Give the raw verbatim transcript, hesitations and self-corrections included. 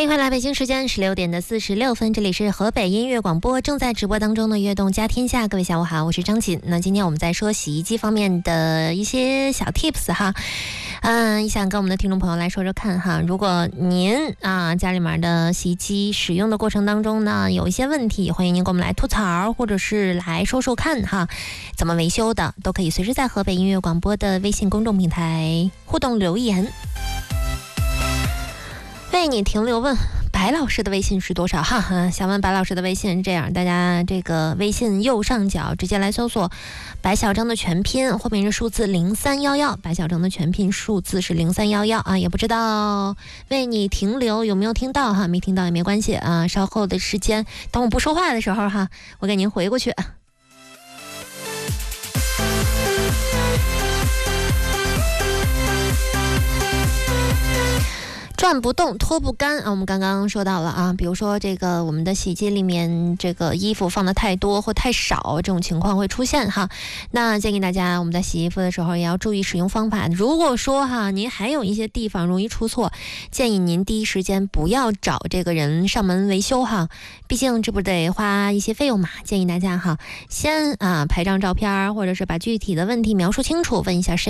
欢迎回来，北京时间十六点的四十六分，这里是河北音乐广播，正在直播当中的悦动家天下。各位下午好，我是张锦。那今天我们在说洗衣机方面的一些小 tips 哈，嗯，想跟我们的听众朋友来说说看哈。如果您啊家里面的洗衣机使用的过程当中呢有一些问题，欢迎您跟我们来吐槽，或者是来说说看哈，怎么维修的，都可以随时在河北音乐广播的微信公众平台互动留言。为你停留问白老师的微信是多少哈哈，想问白老师的微信这样，大家这个微信右上角直接来搜索白小张的全拼，后面是数字零三一一，白小张的全拼数字是零三一一啊，也不知道为你停留有没有听到哈，没听到也没关系啊，稍后的时间等我不说话的时候哈，我给您回过去。转不动脱不干啊，我们刚刚说到了啊，比如说这个我们的洗衣机里面这个衣服放的太多或太少，这种情况会出现哈。那建议大家我们在洗衣服的时候也要注意使用方法。如果说哈您还有一些地方容易出错，建议您第一时间不要找这个人上门维修哈，毕竟这不得花一些费用嘛。建议大家哈先啊拍张照片，或者是把具体的问题描述清楚，问一下身